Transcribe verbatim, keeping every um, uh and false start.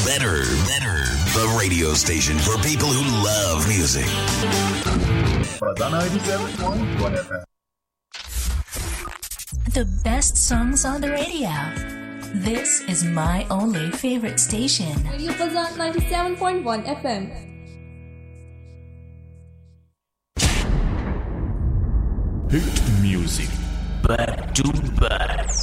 Better, better. The radio station for people who love music. ninety-seven point one F M. The best songs on the radio. This is my only favorite station. Radio Fazan ninety-seven point one F M. Hit music back to back.